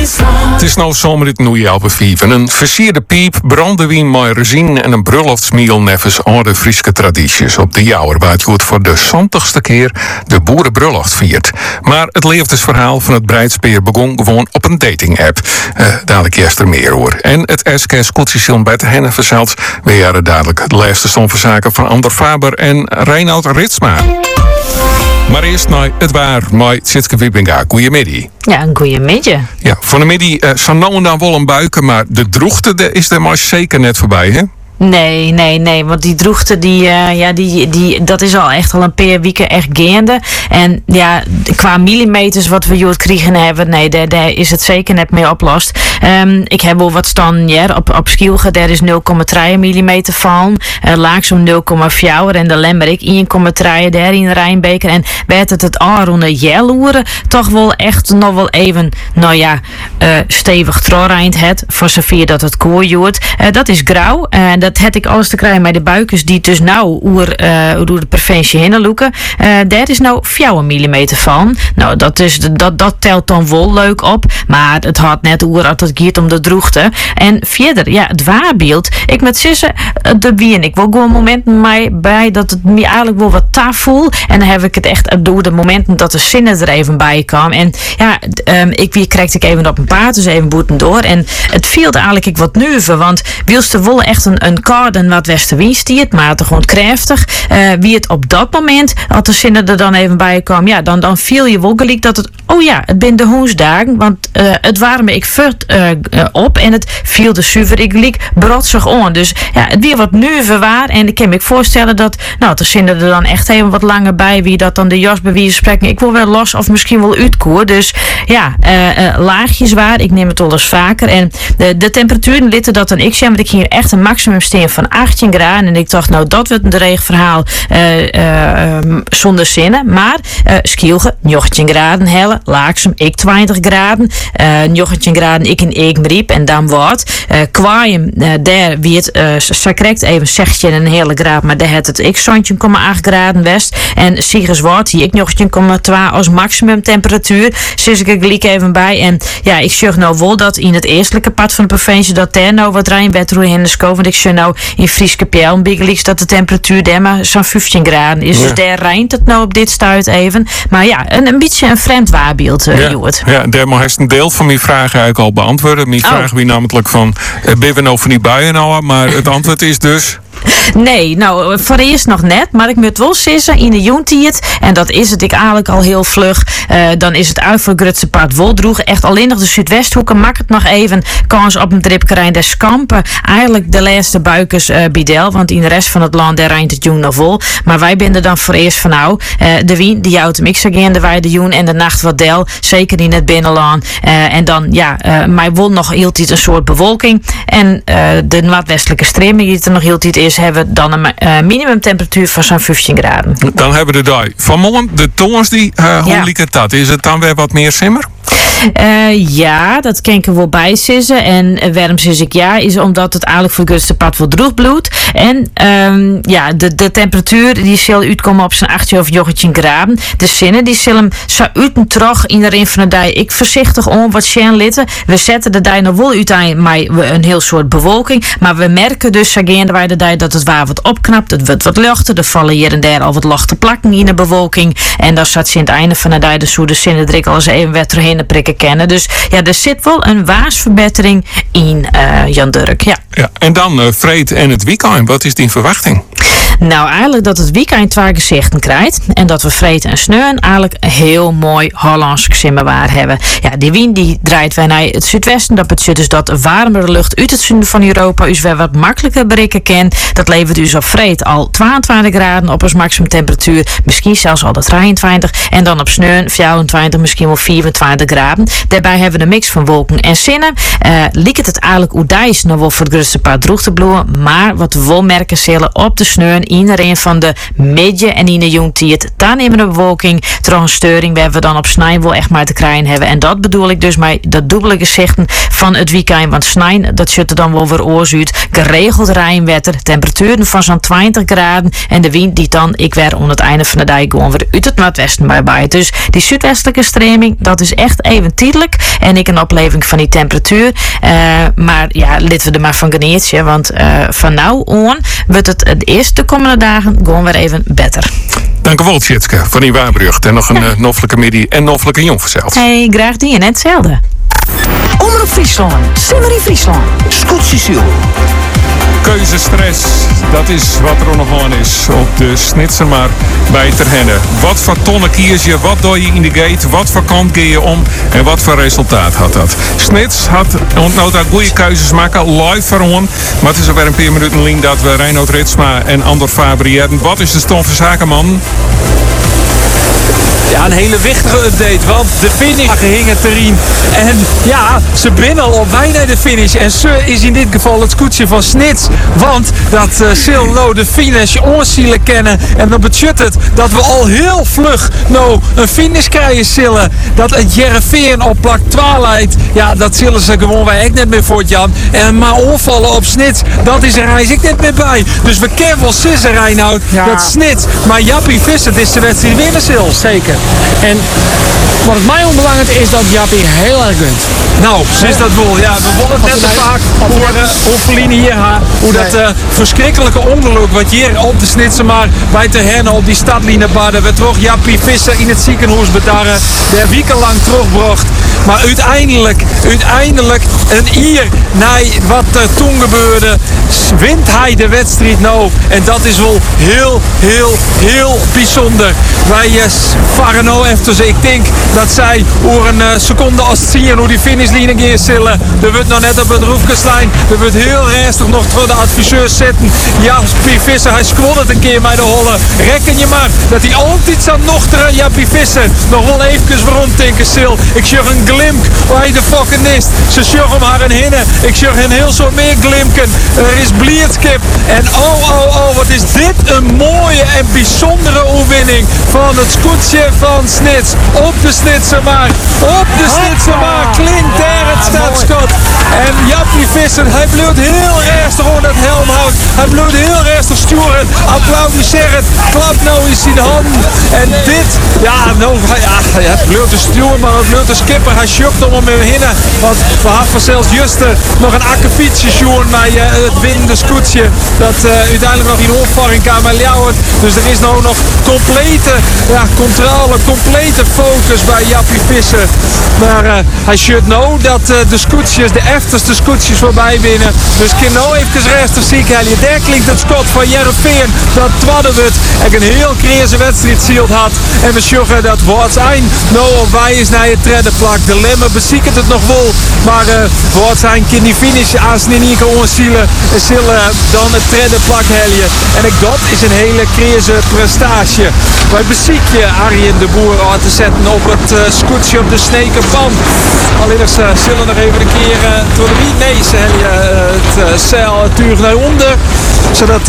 Het is nou zomer dit nieuwe op 5. Een versierde piep, brandewijn met rezine en een bruloftsmiel nevens oude Friese tradities op de Jouwer, waar het goed voor de 70ste keer de boerenbrulloft viert. Maar het levensverhaal van het Breidspeer begon gewoon op een dating-app. Dadelijk eerst er meer hoor. En het SK Scootsie bij de Hennen verzeld. We jaren dadelijk de laatste stonverzaken van Ander Faber en Reinoud Ritsma. Maar eerst naar het waar, met Tjitske Wiebinga. Goeiemiddag. Ja, een goeiemiddag. Ja, van de middag zou nou en dan wel een buiken, maar de droogte is er maar zeker net voorbij, hè? Nee, want die droogte, dat is al echt al een paar weken echt gaande. En ja, qua millimeters wat we hier kregen hebben, nee, daar is het zeker net mee oplost. Ik heb wel wat staan, ja, op Schielge, daar is 0,3 millimeter van. Laaksom 0,4 en de Lemmerik 1,3 daar in Rijnbeker. En werd het aanronde jelloeren toch wel echt nog wel even, stevig troreind het. Voor zover dat het koor joert. Dat is grauw. Dat had ik alles te krijgen met de buikers die dus nou door de provincie heen loeken. Daar is nou 4 millimeter van. Nou, dat telt dan wel leuk op. Maar het had net hoe het gaat om de droogte. En verder, ja, het waarbeeld. Ik met Sisse, de wien. Ik wil gewoon momenten bij dat het me eigenlijk wel wat taf voel. En dan heb ik het echt door de momenten dat de zinnen er even bij kwam. En ja, kreeg ik even op een paard, dus even boeten door. En het viel eigenlijk ik wat nuver, want wilste wel echt een koude wat westenwind stiert, maar toch gewoon krachtig. Wie het op dat moment, als de zinnen er dan even bij kwam, ja, dan viel je wel gelijk dat het, het ben de hoensdagen, want het warme ik vurt op en het viel de zuiver ik gelijk brotsig aan. Dus ja, het weer wat nuver waar en ik kan me voorstellen dat, de zinnen er dan echt even wat langer bij, wie dat dan de jas bij wie spreken, ik wil wel los of misschien wel uitkoer. Dus ja, laagjes waar, ik neem het al eens vaker. En de temperaturen litten dat dan ik zie, want ik hier echt een maximum steen van 18 graden. En ik dacht, dat wordt een regenverhaal zonder zinnen. Maar Schielge, 19 graden helle. Laaksem, ik 20 graden. 19 graden, ik in Eekmeriep. En dan wat. Kwaaien, daar wie het correct even zegt je een hele graad. Maar daar had het ik 17,8 graden west. En Siegerswoud, hier ik 19,2 als maximum temperatuur. Zit ik er gelijk even bij. En ja, ik zeg nou wel dat in het eerstelijke pad van de provincie dat daar nou wat rijnbed roeien in de schoof. Want ik zeg nou in Frieske Pijl, dat de temperatuur daar maar zo'n 15 graden is. Ja. Dus daar rijnt het nou op dit stuit even. Maar ja, een beetje een vreemd waarbeeld, Joert. Ja, daar mag een deel van mijn vraag eigenlijk al beantwoorden. Mijn vraag wie namelijk van, ben we nou van die buien nou? Maar het antwoord is dus... Nee, nou, voor eerst nog net, maar ik moet wel sissen in de joentiet. En dat is het ik eigenlijk al heel vlug. Dan is het uit voor Grutse paard Woldroeg. Echt alleen nog de Zuidwesthoeken. Maak het nog even kans op een dripkerijn des Skampen. Eigenlijk de laatste buikers Bidel. Want in de rest van het land daar rijnt het joen nog vol. Maar wij binden dan voor eerst van nou. De wien, die houdt hem again, de wij de joen en de nacht wat del. Zeker in het binnenland. En dan, maar wel nog heel tijd een soort bewolking. En de noordwestelijke streaming die er nog heel tijd is, hebben we dan een minimumtemperatuur van zo'n 15 graden. Dan hebben we de dag. Vanmorgen, de toons die, hoe liep het dat? Is het dan weer wat meer simmer? Ja, dat kan ik er wel bij sissen. En waarom sis ik ja, is omdat het eigenlijk voor Gutse pad wel droog bloedt. En de temperatuur die zal uitkomen op zijn 18 of 19 graden. De zinnen die zullen zo uit terug in de rin van de dag. Ik voorzichtig om wat sjen litten. We zetten de dag nog wel uiteindelijk met een heel soort bewolking. Maar we merken dus again bij de dag dat het waar wat opknapt. Het wordt wat luchter. Er vallen hier en daar al wat lichte plakken in de bewolking. En dan zat ze in het einde van de dag de soede zinnen drik al eens even weer terug in de prikken kennen. Dus ja, er zit wel een waarsverbetering in Jan Durk. Ja. En dan Vreed en het weekend. Wat is die verwachting? Nou, eigenlijk dat het weekend 2 gezichten krijgt. En dat we Vreed en Sneun eigenlijk een heel mooi Hollands simmerwaar hebben. Ja, die wind die draait wij naar het zuidwesten. Dat betekent dus dat warmere lucht uit het zuiden van Europa dus weer wat makkelijker bereiken kan. Dat levert dus op Vreed al 22 graden op als maximum temperatuur. Misschien zelfs al de 23. En dan op Sneun 24, misschien wel 24 graden. Daarbij hebben we een mix van wolken en zinnen. Liekt het eigenlijk oedijs nog wel voor het grootste paar droog te bloeien. Maar wat we wel merken zullen op de Sneun en iedereen van de midden en in de jongtijd. Daar nemen de bewolking door een steuring waar we dan op snij wel echt maar te krijgen hebben. En dat bedoel ik dus met dat dubbele gezichten van het weekend. Want snij, dat zit er dan wel weer oorzuit. Geregeld rijnwetter, temperaturen van zo'n 20 graden. En de wind die dan, ik weer onder het einde van de dag gewoon weer uit het noordwesten bij. Dus die zuidwestelijke streming, dat is echt even tijdelijk. En ik een opleving van die temperatuur. Maar ja, laten we er maar van genieten. Want van nou on wordt het eerst de komende dagen gewoon weer even beter. Dank u wel, Tjitske, van die Waarbrugd. En nog een noffelijke middag en noffelijke jong verzeld. Hey, graag die en hetzelfde. Omroep Friesland, Simmer in Friesland, Scootsie. Keuzestress, dat is wat er nog aan is op de Snitsermaar bij Terhenne. Wat voor tonnen kies je, wat doe je in de gate, wat voor kant ga je om en wat voor resultaat had dat? Snits had ontnota goede keuzes maken, live voor. Maar het is alweer een paar minuten lang dat we Reinoud Ritsma en Andor Fabri hebben. Wat is de stand van zaken, man? Ja, een hele wichtige update, want de finish hingen terrein. En ja, ze binnen al op wij naar de finish. En ze is in dit geval het scootje van Snits. Want dat Sillo de finish oorzielen kennen. En dan betekent het dat we al heel vlug nou een finish krijgen zullen. Dat het Jereveen op plak 12, ja, dat zullen ze gewoon wij echt net meer voor het Jan. En maar onvallen op Snits, dat is er reis ik net meer bij. Dus we kennen wel sissen Reinoud, dat Snits. Maar Jappie Visser is de wedstrijd winnen zil. Zeker. En wat het mij onbelangrijk is dat Jappie heel erg gunt. Nou, ze is dat wel. Ja, we vonden het net zo vaak hoe Feline hier hoe dat verschrikkelijke ongeluk wat hier op de Snitsermaar bij Terhenne op die stadlijnen badden. We toch Jappie Visser in het ziekenhuis bedarren. Der wekenlang terugbracht. Maar uiteindelijk een ier na wat er toen gebeurde, wint hij de wedstrijd nou. En dat is wel heel bijzonder. Wij varen nou even, ik denk dat zij over een seconde als het zien hoe die finishlijnen gaan zullen. Er wordt nog net op het roefkeslijn. Er wordt heel rustig nog voor de adviseurs zitten. Jappie Visser, hij squat het een keer bij de holle. Rekken je maar dat hij altijd aan nog terug Jappie Visser nog wel even waarom denken sil. Ik zag een glimp waar hij de fucking is. Ze zag hem haar en hinnen. Ik zag een heel soort meer glimken. Er is blierdskip. En oh, wat is dit een mooie en bijzondere overwinning van het scootje van Snits. Op de Snitsermaar. Op de Snitsermaar klinkt daar het startschot. En Jappie Visser, hij bleef heel rustig onder het helmhout. Hij bleef heel rustig sturen. Applaudisseren. Klap nou eens in de handen. En dit, hij bleef te sturen, maar het bleef de skipper. Hij sjokt om hem weer hinnen. Want we hadden zelfs juster nog een akkefietsje sjoen bij het winnende scootje. Dat uiteindelijk nog in opvaring kwam bij Ljouwert. Dus er is nou nog complete controle, complete focus bij Jappie Visser. Maar hij sjokt nou dat de scootjes, de efterste scootjes voorbij binnen. Dus kan nou even rustig zien. Daar klinkt het schot van Jereveen. Dat Twaddenwut een heel crazy wedstrijd zield had. En we sjoggen dat Voortsijn nou op wij is naar je treddenplak. De Lemmer beziekert het nog wel. Maar Voortsijn kan die finish als niet in gewoon zielen. En zullen dan het treddenplak heljen. En dat is een hele crazy prestatie. Wij bezieken Arjen de Boer aan te zetten op het scootje op de Snekenband. Alleen ze zullen nog even een keer door de wind. Nee, ze heljen het zeil tuur naar onder. Zodat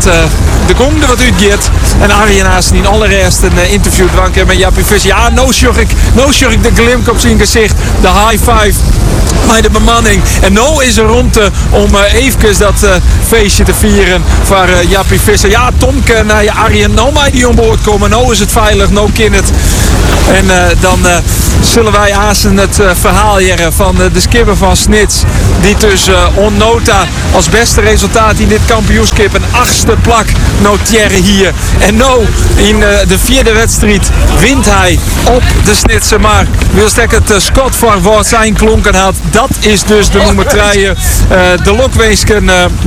de gong er wat uitgeeft. En Arjen haast in allereerst een interview drank met Jappie Visser. Ja, nou zag ik de glimp op zijn gezicht. De high five bij de bemanning. En nou is er rondte om even dat feestje te vieren voor Jappie Visser. Ja, Tomke, Arjen, nou mij die onboord komen. Nou is het veilig, nou kan het. En dan zullen wij aanstaan het verhaal hier van de skipper van Snits. Die dus onnota als beste resultaat in dit kampioenschap een 8e plak noteren hier. En nou in de 4e wedstrijd wint hij op de Snitsermaar. Wil stek het Scott van Voortsijn klonken had. Dat is dus de nummer 2. De Lokweesken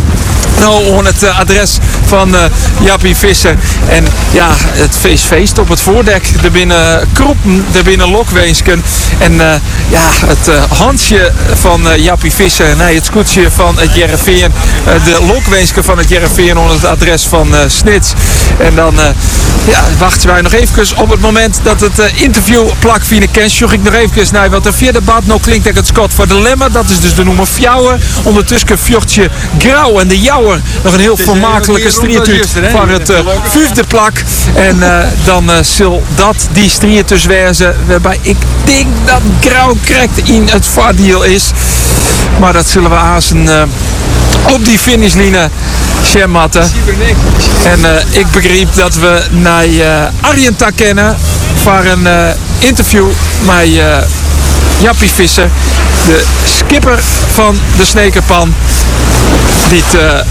nou on het adres van Jappie Visser. En ja, het feest op het voordek. Er binnen kroepen, er binnen Lokweesken. En het handje van Jappie Visser. Nee, het scootje van het Jereveen. De Lokweesken van het Jereveen onder het adres van Snits. En dan wachten wij nog even op het moment dat het interview plak vinden kan. Sjoeg ik nog even naar wat de 4e bad. Nou klinkt ik het Scott voor de Lemmer. Dat is dus de nummer 4. Ondertussen fjordje Grauw en de Jouwer. Nog een heel vermakelijke strijd uit van het vijfde plak. En dan zal dat die strijd dus wezen waarbij ik denk dat Grauw krijgt in het vaardiel is. Maar dat zullen we aanzien op die finishline schermatten. En ik begreep dat we naar Arjenta kennen voor een interview met Jappie Visser, de skipper van de Snekerpan. Die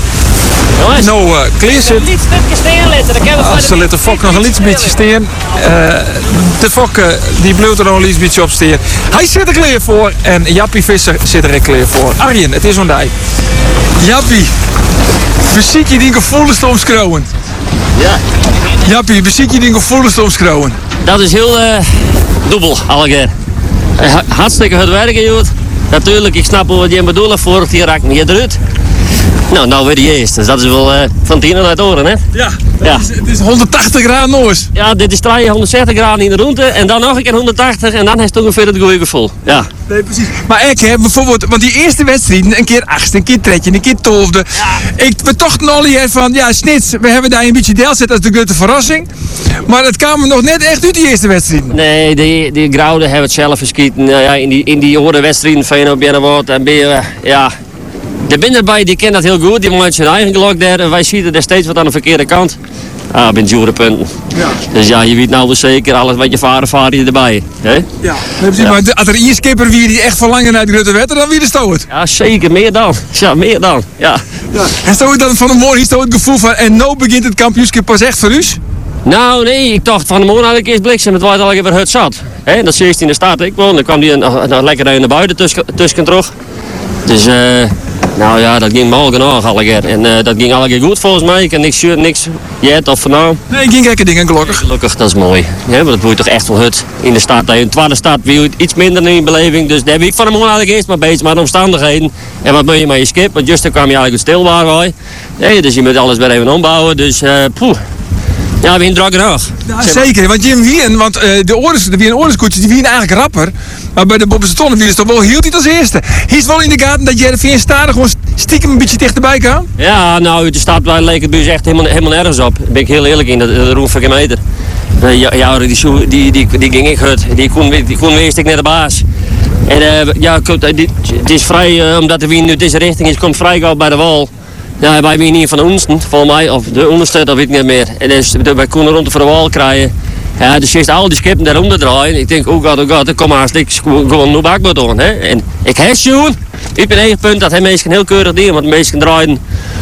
clear zit. Ze laten de fok nog een beetje steen. De fok die blijft er nog een beetje op steen. Hij zit er klaar voor en Jappie Visser zit er klaar voor. Arjen, het is zo'n dag. Jappie, beziek je die gevoelens te omschrouwen? Ja. Jappie, beziek je die gevoelens te omschrouwen? Dat is heel dubbel, alle keer. Hartstikke goed werken, joh. Natuurlijk, ik snap wat je bedoelt. Vorig jaar raakt me eruit. Nou weer die eerste. Dus dat is wel van 10 uit oren, hè? Ja, het is 180 graden noos. Ja, dit is 160 graden in de route en dan nog een keer 180 en dan is het ongeveer het goede gevoel. Ja. Nee, precies. Maar ik heb bijvoorbeeld, want die eerste wedstrijden, een keer 8e, een keer 3e, een keer 12e. We tochten al hier van, ja, snits, we hebben daar een beetje deel zitten als de grote verrassing. Maar het kwam nog net echt uit die eerste wedstrijden. Nee, die Grauwde hebben het zelf geschieten. Ja, in die andere wedstrijden van je op Binnenwoord en ja. De binnerbij die kent dat heel goed, die maakt zijn eigen gelok daar en wij zien er steeds wat aan de verkeerde kant. Ah, ben punten. Ja. Dus ja, je weet nou wel zeker, alles wat je vaar je erbij. Hè? Ja, nee, precies, Ja. Maar als er een skipper wie die echt verlangen naar de grote wetter, dan wie de stoot. Ja, zeker, meer dan. Ja, meer dan. Ja. En stoot dan van de morgen is het gevoel van, en nou begint het kampioenschap pas echt voor u? Nou, nee, ik dacht van de morgen had ik eerst bliksem, het was al even hut zat. Hè? Dat 16e staat ik woon, dan kwam die nog lekker naar buiten tussen terug. Dus, nou ja, dat ging mal genoeg alle keer. En dat ging alle keer goed volgens mij. Ik heb niks jet of vanavond. Nee, ik ging gekke dingen gelukkig. Gelukkig, dat is mooi. Ja, maar dat boeit toch echt wel hut in de stad. In de tweede stad wie iets minder in beleving. Dus daar heb ik van de morgen eigenlijk eerst maar bezig met de omstandigheden. En wat moet je met je skip? Want juist dan kwam je eigenlijk stil waar. Nee, dus je moet alles weer even ombouwen. Dus poeh. Ja, we druk genoeg. Ja, zeker, want Jim Wien, want de orenskoetjes die wienen eigenlijk rapper. Maar bij de Bobbese Tonnen wie is toch wel hield hij als eerste. Hij is wel in de gaten dat Jervin Stade gewoon stiekem een beetje dichterbij kan. Ja, nou, de stad leek het dus echt helemaal nergens op. Daar ben ik heel eerlijk in, de roem van meter. Ja, die ging ik goed. Die kon wees ik net de baas. En ja, het is vrij, omdat de wind nu deze richting is, komt vrij gauw bij de wal. Ja, wij zijn hier van de onderste, volgens mij, of de onderste, dat weet ik niet meer. En dus wij konden rond voor de wal krijgen. Ja, dus eerst al die skippen daaronder draaien. Ik denk, oh god, dan kom haast ik gewoon nu bakboord doen. Hè? En ik heb zoen. Ik ben 9 punt dat hij meestal heel keurig deed, want de meesten draaien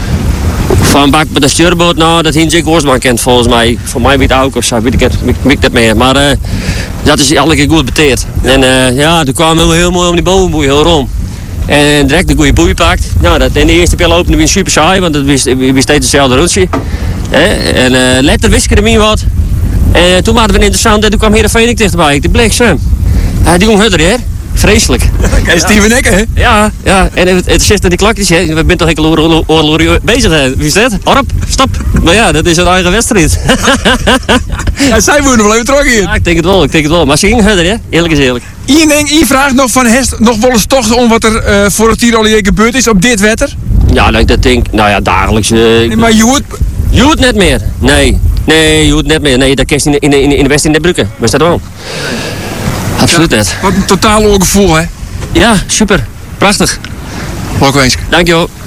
van bakboord naar stuurboord. Nou, dat Hins ik Oorsman kent volgens mij. Voor mij weet ook of zo, weet ik dat meer. Maar dat is elke keer goed beteerd. En ja, toen kwamen we heel mooi om die bovenboei, heel rond. En direct de goede boei pakt. Nou, dat in de eerste pijl opende we super saai, want het was steeds hetzelfde rondje. En letter wist ik er niet wat. En toen waren we interessant en toen kwam Heerenveen dichterbij. Die bleek zo. Die jong hudder, hè? Vreselijk. Kijk, Steven Ekke, hè? Ja. En het zit aan die klokjes, hè? We zijn toch een oorlog bezig, hè? Wie is dat? Orp, stop. Maar ja, dat is een eigen wedstrijd. Ja, zij worden wel even terug hier. Ja, ik denk het wel. Maar ze ging hudder, hè? Eerlijk is eerlijk. Ian vraagt nog van Hest nog wel eens toch om wat er voor het Tirol gebeurd is op dit wetter. Ja, dat denk ik, nou ja, dagelijks. Nee, maar je hoort net meer. Nee, je hoort net meer. Nee, dat kerst in de West in de Brugge. Was dat wel? Absoluut net. Wat een totaal ongevoel, hè? Ja, super. Prachtig. Ook eens. Dankjewel.